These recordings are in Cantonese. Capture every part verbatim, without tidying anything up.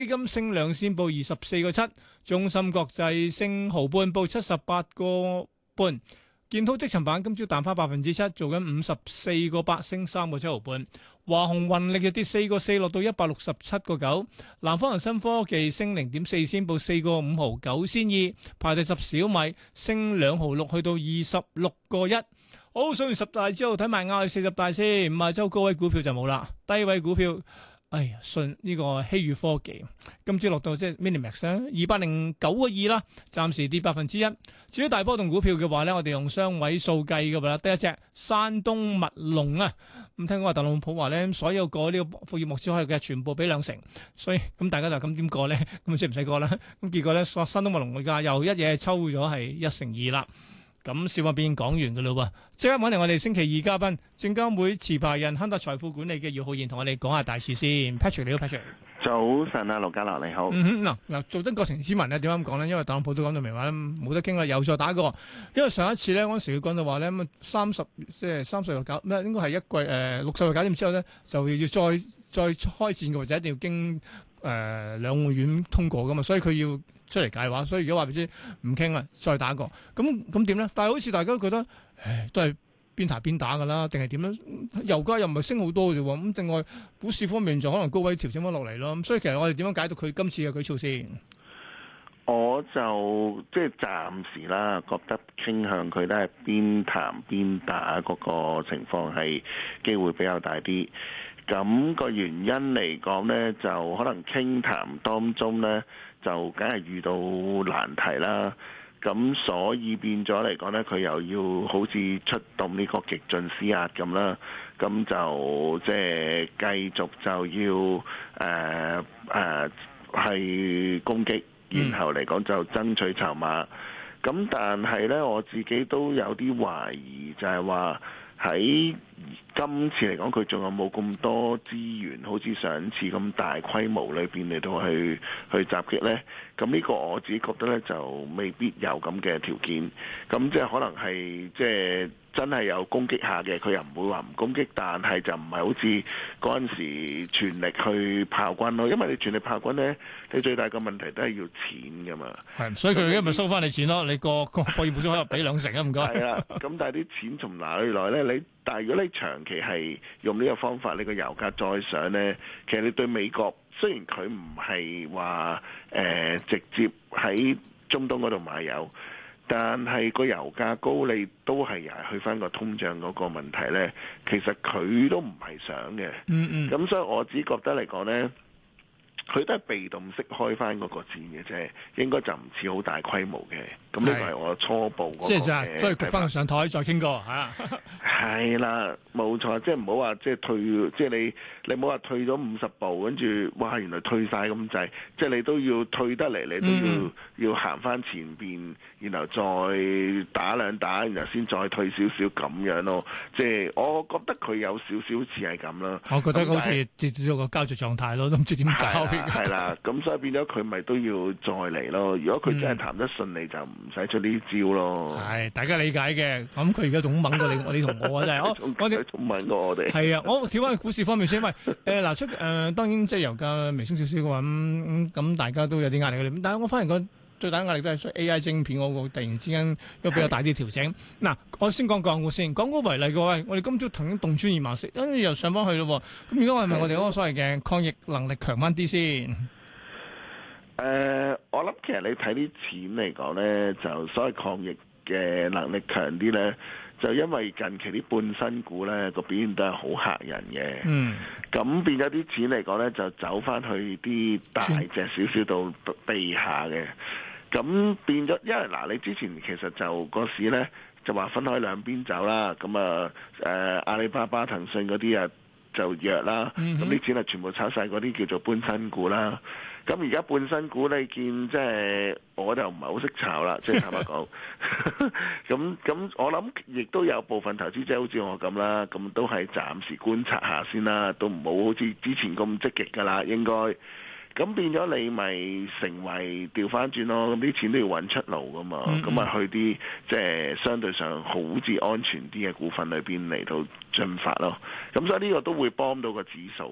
基金升兩仙，報二十四個七。中芯國際升毫半，報七十八個半。建滔積層板今朝彈翻百分之七，做緊五十四個八，升三個七毫半。華虹雲力就跌四個四，落到一百六十七個九。南方恒生科技升零點四仙，報四個五毫九仙二。排第十，小米升兩毫六，去到二十六個一。好，數完十大之後，睇埋亞四十大先。五十周高位股票就冇啦，低位股票。哎呀，信呢個希宇科技今朝落到即係 Minimax 啦，二百零九個二啦，暫時跌百分之一。至於大波動股票嘅話咧，我哋用雙位數計嘅啦，得一隻山東密龍啊。咁聽講話特朗普話咧，所有個呢個副業目標可以嘅全部俾兩成，所以咁大家就咁點過咧？咁即係唔使過啦。咁結果咧，山東密龍嘅價又一嘢抽咗係一成二啦。咁笑話變講完嘅咯喎，即刻揾嚟我哋星期二嘉賓，證監會持牌人亨達財富管理嘅姚浩然同我哋講下大事先。Patrick 你好 Patrick。 早晨啊，盧家樂你好。 嗯哼，嗱嗱，做真國情咨文咧，點解咁講咧？因為特朗普都講到明話咧，冇得傾啦，又再打過。因為上一次咧，嗰陣時佢講到話咧，咁三十即係三十日搞咩？應該係一季誒六十日搞掂之後咧，就要再再開戰嘅，或者一定要經誒、呃、兩會院通過噶嘛，所以佢要出嚟解話。所以如果話俾你知唔傾啦，再打過，咁咁點咧？但係好似大家都覺得，唉，都係邊打邊打㗎啦，定係點樣？油價又唔係升好多嘅啫喎，咁另外股市方面就可能高位調整翻落嚟咯。咁所以其實我哋點樣解讀佢今次嘅舉措先？ 我就即係暫時啦，覺得傾向佢都係邊談邊打嗰個情況係機會比較大啲。咁個原因嚟講呢，就可能傾談當中呢，就梗係遇到難題啦。咁所以變咗嚟講呢，佢又要好似出動呢個極盡施壓咁啦。咁就即係繼續就要誒誒係攻擊，然後嚟講就爭取籌碼。咁但係呢，我自己都有啲懷疑，就係話喺今次嚟講，佢仲有冇咁多資源，好似上次咁大規模裏邊嚟到去去襲擊呢？咁呢個我自己覺得呢，就未必有咁嘅條件。咁即係可能係即係真係有攻擊下嘅，佢又唔會話唔攻擊，但係就唔係好似嗰陣時全力去炮轟咯。因為你全力炮轟呢，你最大嘅問題都係要錢噶嘛。係， 所以佢而家咪收翻你錢咯。你個個貨業補充可以俾兩成啊，唔該。係啦，咁但係啲錢從哪裏來呢？你但係如果你長期係用呢個方法，你個油價再上呢，其實你對美國雖然佢唔係話誒直接喺中東嗰度買油，但係個油價高，你都係又係去翻個通脹嗰個問題呢。其實佢都唔係想嘅。嗯嗯。咁所以我只覺得嚟講呢，佢都係被動式開翻嗰個戰嘅啫，應該就唔似好大規模嘅。咁呢個係我初步嗰個嘅。即係都係焗翻上台再傾過嚇。 係啦，冇錯，即係唔好話即係退，即係你你唔好話退咗五十步，跟住哇原來退晒咁滯，即係你都要退得嚟，你都要、嗯、要行翻前邊，然後再打兩打，然後先再退少少咁樣咯。即係我覺得佢有少少似係咁啦。 我覺得好似跌咗個膠着狀態咯，都唔知點搞。 係啦，咁所以變咗佢咪都要再嚟咯。如果佢真係談得順利，就唔使出呢招咯。 係大家理解嘅。咁佢而家仲猛過你，你同我啊真係。 我哋仲猛過我哋。 係啊，我跳翻去股市方面先，因為誒嗱出誒、呃、當然即係油價微升少少嘅話，咁、嗯、咁大家都有啲壓力嘅。咁但係我反而覺最大壓力都係 A I 晶片嗰個突然之間有比較大啲調整。嗱，我先講港股先，港股為例嘅話，我哋今朝曾經動穿二萬四，跟住又上翻去咯。咁而家係咪我哋嗰個所謂嘅抗疫能力強翻啲先？誒、 呃，我諗其實你睇啲錢嚟講咧，就所謂抗疫嘅能力強啲咧，就因為近期啲半新股咧個表現都係好嚇人嘅。嗯，咁變咗啲錢嚟講咧，就走翻去啲大隻少少到地下嘅。咁變咗，因為嗱，你之前其實就個市咧就話分開兩邊走啦。咁啊誒阿里巴巴、騰訊嗰啲啊就弱啦。咁啲、嗯、錢啊全部炒晒嗰啲叫做半新股啦。咁而家半新股你見即係我就唔係好識炒啦，即係坦白講。咁咁我諗亦都有部分投資者好似我咁啦，咁都係暫時觀察下先啦，都唔好好似之前咁積極噶啦，應該。咁變咗你咪成為調翻轉咯，咁啲錢都要揾出路噶嘛，咁咪、嗯嗯、去啲即係相對上好似安全啲嘅股份裏邊嚟到進發咯。咁所以呢個都會幫到個指數嘅。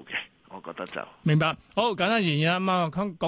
我覺得就明白。好，簡單而言啦，咁啊，講